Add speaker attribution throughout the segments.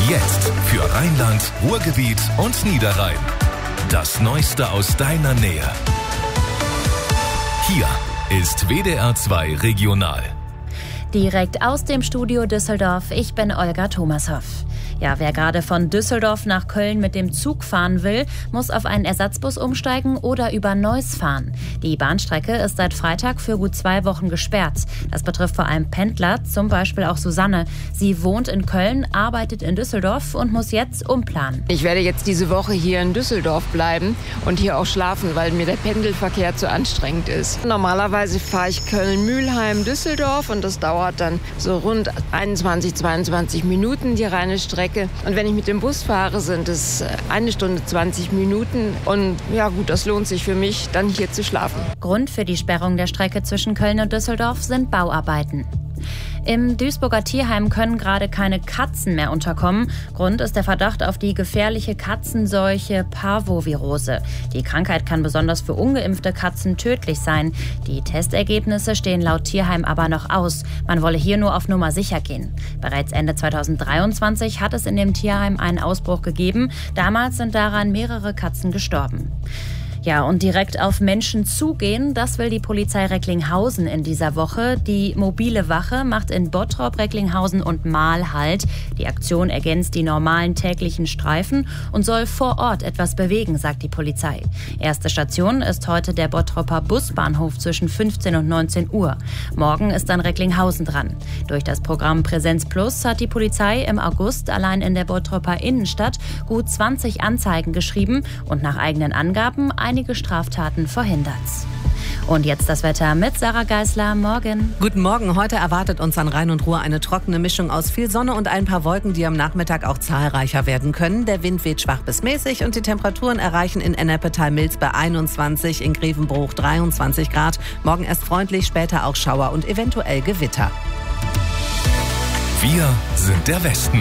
Speaker 1: Jetzt für Rheinland, Ruhrgebiet und Niederrhein. Das Neueste aus deiner Nähe. Hier ist WDR 2 Regional.
Speaker 2: Direkt aus dem Studio Düsseldorf, ich bin Olga Thomashoff. Ja, wer gerade von Düsseldorf nach Köln mit dem Zug fahren will, muss auf einen Ersatzbus umsteigen oder über Neuss fahren. Die Bahnstrecke ist seit Freitag für gut 2 Wochen gesperrt. Das betrifft vor allem Pendler, zum Beispiel auch Susanne. Sie wohnt in Köln, arbeitet in Düsseldorf und muss jetzt umplanen.
Speaker 3: Ich werde jetzt diese Woche hier in Düsseldorf bleiben und hier auch schlafen, weil mir der Pendelverkehr zu anstrengend ist. Normalerweise fahre ich Köln-Mülheim-Düsseldorf und das dauert dann so rund 21, 22 Minuten, die reine Strecke. Und wenn ich mit dem Bus fahre, sind es 1 Stunde 20 Minuten. Und ja gut, das lohnt sich für mich, dann hier zu schlafen.
Speaker 2: Grund für die Sperrung der Strecke zwischen Köln und Düsseldorf sind Bauarbeiten. Im Duisburger Tierheim können gerade keine Katzen mehr unterkommen. Grund ist der Verdacht auf die gefährliche Katzenseuche Parvovirose. Die Krankheit kann besonders für ungeimpfte Katzen tödlich sein. Die Testergebnisse stehen laut Tierheim aber noch aus. Man wolle hier nur auf Nummer sicher gehen. Bereits Ende 2023 hat es in dem Tierheim einen Ausbruch gegeben. Damals sind daran mehrere Katzen gestorben. Ja, und direkt auf Menschen zugehen, das will die Polizei Recklinghausen in dieser Woche. Die mobile Wache macht in Bottrop, Recklinghausen und Marl Halt. Die Aktion ergänzt die normalen täglichen Streifen und soll vor Ort etwas bewegen, sagt die Polizei. Erste Station ist heute der Bottroper Busbahnhof zwischen 15 und 19 Uhr. Morgen ist dann Recklinghausen dran. Durch das Programm Präsenz Plus hat die Polizei im August allein in der Bottroper Innenstadt gut 20 Anzeigen geschrieben und nach eigenen Angaben einige Straftaten verhindert. Und jetzt das Wetter mit Sarah Geisler. Morgen.
Speaker 4: Guten Morgen. Heute erwartet uns an Rhein und Ruhr eine trockene Mischung aus viel Sonne und ein paar Wolken, die am Nachmittag auch zahlreicher werden können. Der Wind weht schwach bis mäßig und die Temperaturen erreichen in Ennepetal-Milz bei 21, in Grevenbruch 23 Grad. Morgen erst freundlich, später auch Schauer und eventuell Gewitter.
Speaker 1: Wir sind der Westen.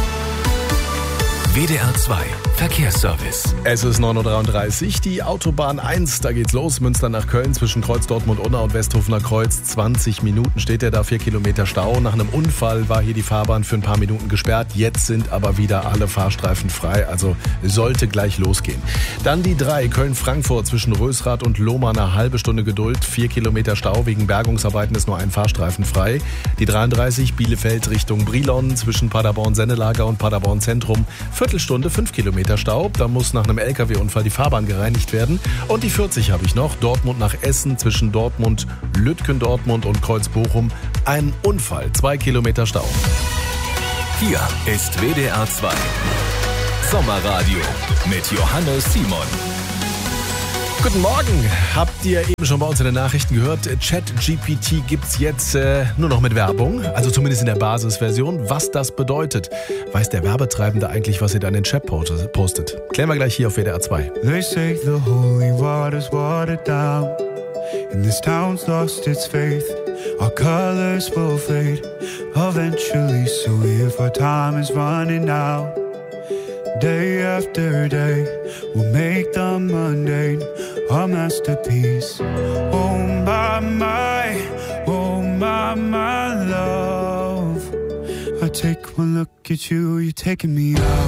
Speaker 1: WDR 2 Verkehrsservice.
Speaker 5: Es ist 9.33 Uhr, die Autobahn 1, da geht's los, Münster nach Köln, zwischen Kreuz Dortmund-Unna und Westhofener Kreuz. 20 Minuten steht da, 4 Kilometer Stau. Nach einem Unfall war hier die Fahrbahn für ein paar Minuten gesperrt, jetzt sind aber wieder alle Fahrstreifen frei, also sollte gleich losgehen. Dann die 3, Köln-Frankfurt, zwischen Rösrath und Lohmar, eine halbe Stunde Geduld, 4 Kilometer Stau, wegen Bergungsarbeiten ist nur ein Fahrstreifen frei. Die 33, Bielefeld Richtung Brilon, zwischen Paderborn-Sennelager und Paderborn-Zentrum, Viertelstunde, 5 Kilometer Stau. Da muss nach einem LKW-Unfall die Fahrbahn gereinigt werden. Und die 40 habe ich noch. Dortmund nach Essen, zwischen Dortmund, Lütgendortmund und Kreuz-Bochum. Ein Unfall, 2 Kilometer Stau.
Speaker 1: Hier ist WDR 2 Sommerradio mit Johannes Simon.
Speaker 5: Guten Morgen. Habt ihr eben schon bei uns in den Nachrichten gehört? ChatGPT gibt's jetzt nur noch mit Werbung, also zumindest in der Basisversion. Was das bedeutet, weiß der Werbetreibende eigentlich, was ihr da in den Chat postet? Klären wir gleich hier auf WDR 2.
Speaker 6: They say the holy water's watered down and this town's lost its faith. Our colors will fade eventually, so if our time is running out, day after day, we'll make the mundane our masterpiece. Oh my love, I take one look at you, you're taking me out.